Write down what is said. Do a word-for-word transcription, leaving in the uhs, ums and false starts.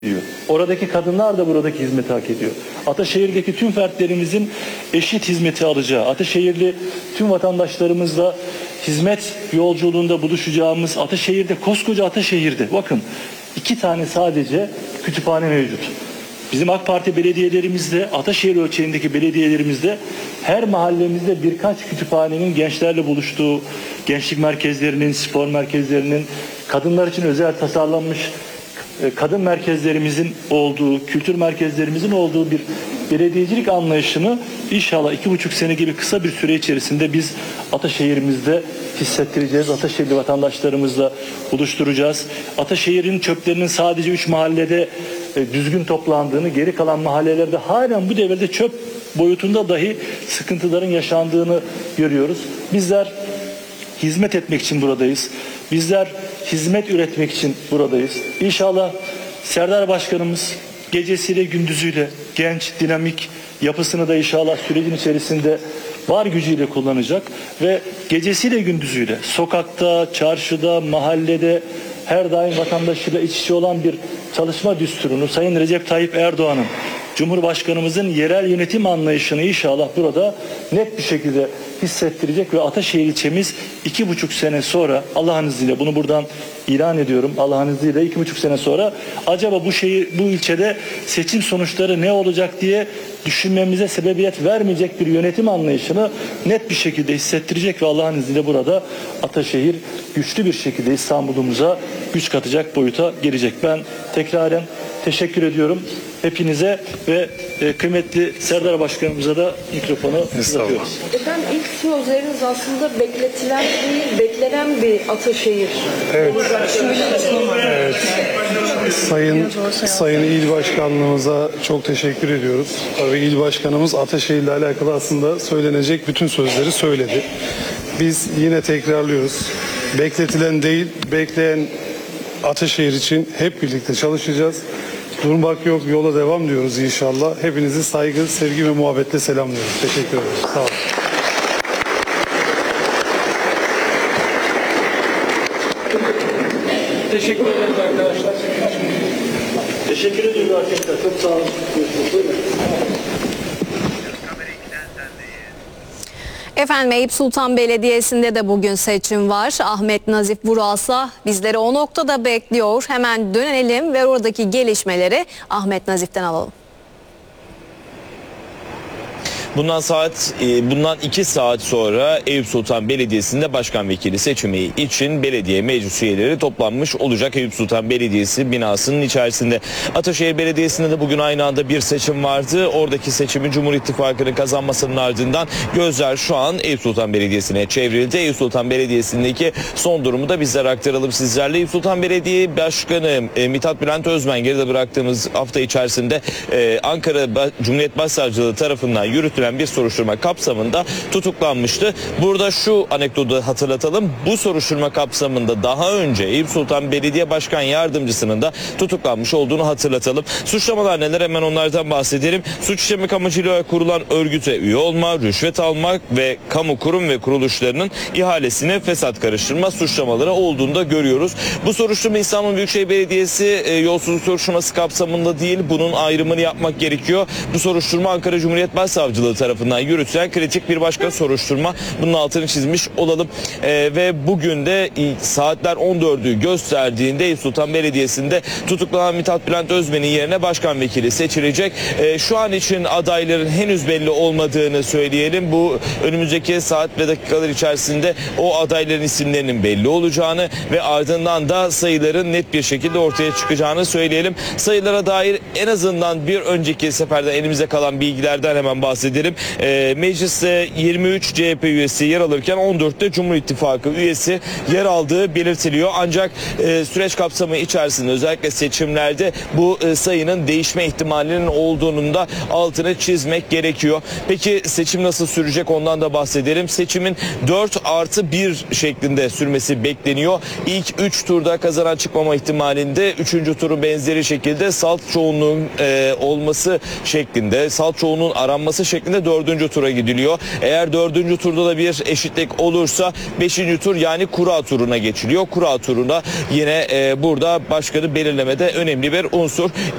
ediyor. Oradaki kadınlar da buradaki hizmeti hak ediyor. Ataşehir'deki tüm fertlerimizin eşit hizmeti alacağı, Ataşehirli tüm vatandaşlarımızla hizmet yolculuğunda buluşacağımız, Ataşehir'de, koskoca Ataşehir'de bakın iki tane sadece kütüphane mevcut. Bizim AK Parti belediyelerimizde, Ataşehir ölçeğindeki belediyelerimizde her mahallemizde birkaç kütüphanenin gençlerle buluştuğu, gençlik merkezlerinin, spor merkezlerinin, kadınlar için özel tasarlanmış kadın merkezlerimizin olduğu, kültür merkezlerimizin olduğu bir belediyecilik anlayışını inşallah iki buçuk sene gibi kısa bir süre içerisinde biz Ataşehir'imizde hissettireceğiz. Ataşehirli vatandaşlarımızla buluşturacağız. Ataşehir'in çöplerinin sadece üç mahallede e, düzgün toplandığını, geri kalan mahallelerde halen bu devirde çöp boyutunda dahi sıkıntıların yaşandığını görüyoruz. Bizler hizmet etmek için buradayız. Bizler hizmet üretmek için buradayız. İnşallah Serdar Başkanımız gecesiyle gündüzüyle genç, dinamik yapısını da inşallah sürecin içerisinde var gücüyle kullanacak ve gecesiyle gündüzüyle sokakta, çarşıda, mahallede her daim vatandaşıyla iç içe olan bir çalışma düsturunu Sayın Recep Tayyip Erdoğan'ın, Cumhurbaşkanımızın yerel yönetim anlayışını inşallah burada net bir şekilde hissettirecek ve Ataşehir ilçemiz iki buçuk sene sonra Allah'ın izniyle bunu buradan ilan ediyorum. Allah'ın izniyle iki buçuk sene sonra acaba bu şeyi bu ilçede seçim sonuçları ne olacak diye düşünmemize sebebiyet vermeyecek bir yönetim anlayışını net bir şekilde hissettirecek ve Allah'ın izniyle burada Ataşehir güçlü bir şekilde İstanbul'umuza güç katacak boyuta gelecek. Ben tekraren teşekkür ediyorum hepinize ve e, kıymetli Serdar Başkanımıza da mikrofonu uzatıyoruz. Efendim ilk sözleriniz aslında bekletilen değil, beklenen bir Ataşehir. Evet. Evet. Sayın Sayın İl Başkanlığımıza çok teşekkür ediyoruz. Tabii İl Başkanımız Ataşehir ile alakalı aslında söylenecek bütün sözleri söyledi. Biz yine tekrarlıyoruz. Bekletilen değil, bekleyen Ataşehir için hep birlikte çalışacağız. Durmak yok, yola devam diyoruz inşallah. Hepinizi saygı, sevgi ve muhabbetle selamlıyoruz. Teşekkür ederiz. Sağ olun. Teşekkür ederiz arkadaşlar. Teşekkür ediyoruz arkadaşlar. Çok sağ olun. Efendim Eyüp Sultan Belediyesi'nde de bugün seçim var. Ahmet Nazif Vuralsa bizleri o noktada bekliyor. Hemen dönelim ve oradaki gelişmeleri Ahmet Nazif'ten alalım. Bundan saat, bundan iki saat sonra Eyüp Sultan Belediyesi'nde başkan vekili seçimi için belediye meclis üyeleri toplanmış olacak. Eyüp Sultan Belediyesi binasının içerisinde. Ataşehir Belediyesi'nde de bugün aynı anda bir seçim vardı. Oradaki seçimi Cumhur İttifakı'nın kazanmasının ardından gözler şu an Eyüp Sultan Belediyesi'ne çevrildi. Eyüp Sultan Belediyesi'ndeki son durumu da bizler aktaralım sizlerle. Eyüp Sultan Belediye Başkanı e, Mithat Bülent Özmen geride bıraktığımız hafta içerisinde e, Ankara Cumhuriyet Başsavcılığı tarafından yürütülen bir soruşturma kapsamında tutuklanmıştı. Burada şu anekdotu hatırlatalım. Bu soruşturma kapsamında daha önce Eyüp Sultan Belediye Başkan Yardımcısının da tutuklanmış olduğunu hatırlatalım. Suçlamalar neler? Hemen onlardan bahsedelim. Suç işlemek amacıyla kurulan örgüte üye olma, rüşvet almak ve kamu kurum ve kuruluşlarının ihalesine fesat karıştırma suçlamaları olduğunu da görüyoruz. Bu soruşturma İstanbul Büyükşehir Belediyesi e, yolsuzluk soruşturması kapsamında değil. Bunun ayrımını yapmak gerekiyor. Bu soruşturma Ankara Cumhuriyet Başsavcılığı tarafından yürütülen kritik bir başka soruşturma. Bunun altını çizmiş olalım. Ee, ve bugün de saatler on dördü gösterdiğinde Eyüp Sultan Belediyesi'nde tutuklanan Mithat Bülent Özmen'in yerine başkan vekili seçilecek. Ee, şu an için adayların henüz belli olmadığını söyleyelim. Bu önümüzdeki saat ve dakikalar içerisinde o adayların isimlerinin belli olacağını ve ardından da sayıların net bir şekilde ortaya çıkacağını söyleyelim. Sayılara dair en azından bir önceki seferde elimize kalan bilgilerden hemen bahsedelim. E, mecliste yirmi üç C H P üyesi yer alırken on dörtte Cumhur İttifakı üyesi yer aldığı belirtiliyor. Ancak e, süreç kapsamı içerisinde özellikle seçimlerde bu e, sayının değişme ihtimalinin olduğunun da altını çizmek gerekiyor. Peki seçim nasıl sürecek ondan da bahsedelim. Seçimin dört artı bir şeklinde sürmesi bekleniyor. İlk üç turda kazanan çıkmama ihtimalinde üçüncü turu benzeri şekilde salt çoğunluğun e, olması şeklinde, salt çoğunluğun aranması şeklinde şeklinde dördüncü tura gidiliyor. Eğer dördüncü turda da bir eşitlik olursa beşinci tur yani kura turuna geçiliyor. Kura turuna yine e, burada başkanı belirlemede önemli bir unsur.